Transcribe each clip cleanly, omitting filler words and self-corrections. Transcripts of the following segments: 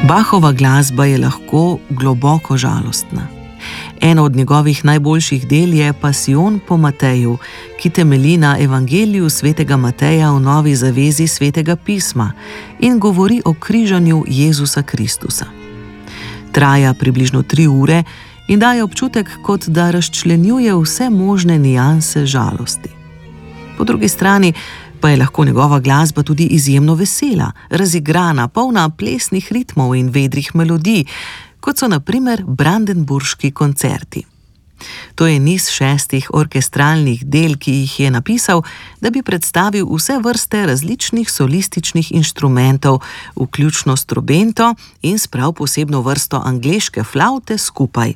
Bachova glasba je lahko globoko žalostna. Eno od njegovih najboljših del je Pasijon po Mateju, ki temelji na Evangeliju svetega Mateja v Novi zavezi svetega pisma in govori o križanju Jezusa Kristusa. Traja približno 3 ure in daje občutek, kot da razčlenjuje vse možne nianse žalosti. Po drugi strani pa je lahko njegova glasba tudi izjemno vesela, razigrana, polna plesnih ritmov in vedrih melodij, kot so na primer brandenburški koncerti. To je niz 6 orkestralnih del, ki jih je napisal, da bi predstavil vse vrste različnih solističnih inštrumentov, vključno s trobento in s prav posebno vrsto angleške flavte skupaj.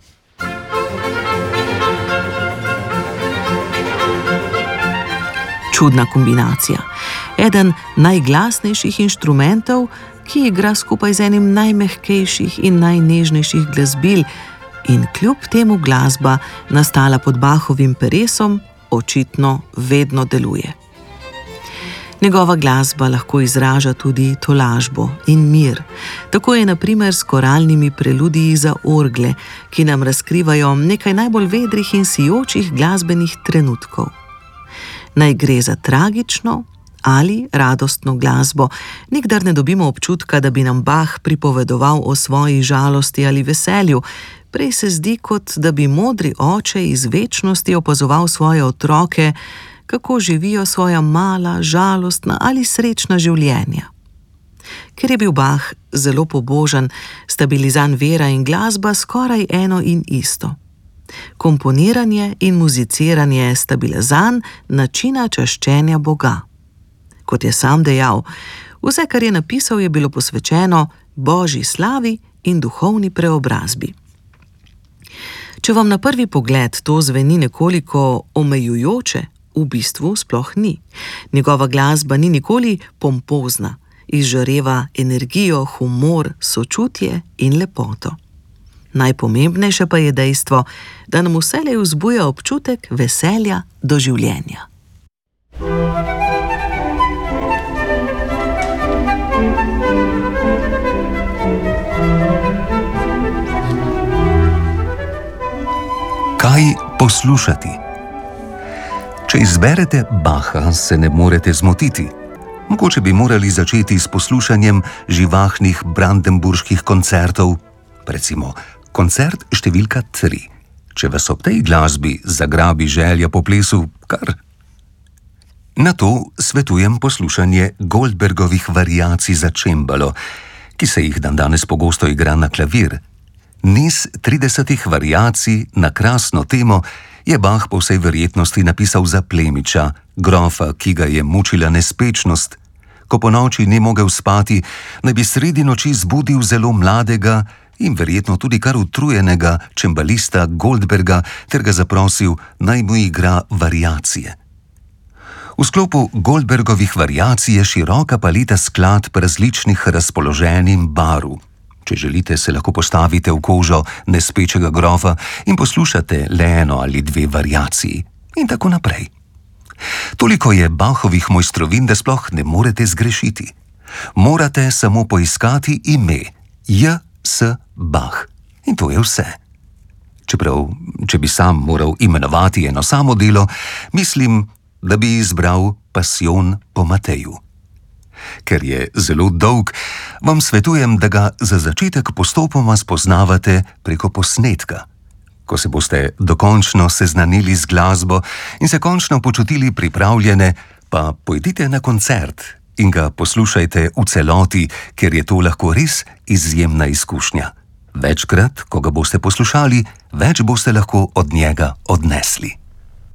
Čudna kombinacija. Eden najglasnejših inštrumentov, ki igra skupaj z enim najmehkejših in najnežnejših glasbil, in kljub temu glasba, nastala pod Bachovim peresom, očitno vedno deluje. Njegova glasba lahko izraža tudi tolažbo in mir. Tako je na primer s koralnimi preludiji za orgle, ki nam razkrivajo nekaj najbolj vedrih in sijočih glasbenih trenutkov. Naj gre za tragično ali radostno glasbo, nikdar ne dobimo občutka, da bi nam Bach pripovedoval o svoji žalosti ali veselju. Prej se zdi, kot da bi modri oče iz večnosti opazoval svoje otroke, kako živijo svoja mala, žalostna ali srečna življenja. Ker je bil Bach zelo pobožen, sta bili zanj vera in glasba skoraj eno in isto. Komponiranje in muziciranje sta bila zanj načina čaščenja Boga. Kot je sam dejal, vse, kar je napisal, je bilo posvečeno Božji slavi in duhovni preobrazbi. Če vam na prvi pogled to zveni nekoliko omejujoče, v bistvu sploh ni. Njegova glasba ni nikoli pompozna, izžareva energijo, humor, sočutje in lepoto. Najpomembnejše pa je dejstvo, da nam vselej vzbuja občutek veselja do življenja. Kaj poslušati? Če izberete Bacha, se ne morete zmotiti. Mogoče bi morali začeti s poslušanjem živahnih brandenburških koncertov, recimo koncert številka 3. Če vas ob tej glasbi zagrabi želja po plesu, kar. Nato svetujem poslušanje Goldbergovih variacij za čembalo, ki se jih dandanes pogosto igra na klavir. Niz 30 variacij na krasno temo je Bach po vsej verjetnosti napisal za plemiča, grofa, ki ga je mučila nespečnost. Ko po noči ni mogel spati, naj bi sredi noči zbudil zelo mladega in verjetno tudi kar utrujenega čembalista Goldberga ter ga zaprosil, naj mu igra variacije. V sklopu Goldbergovih variacij je široka paleta skladb različnih razpoloženj in barv. Če želite, se lahko postavite v kožo nespečega grofa in poslušate le 1 ali 2 variaciji. In tako naprej. Toliko je Bachovih mojstrovin, da sploh ne morete zgrešiti. Morate samo poiskati ime J.S. Bach. In to je vse. Čeprav, če bi sam moral imenovati eno samo delo, mislim, da bi izbral Pasijon po Mateju. Ker je zelo dolg, vam svetujem, da ga za začetek postopoma spoznavate preko posnetka. Ko se boste dokončno seznanili z glasbo in se končno počutili pripravljene, pa pojdite na koncert in ga poslušajte v celoti, ker je to lahko res izjemna izkušnja. Večkrat, ko ga boste poslušali, več boste lahko od njega odnesli.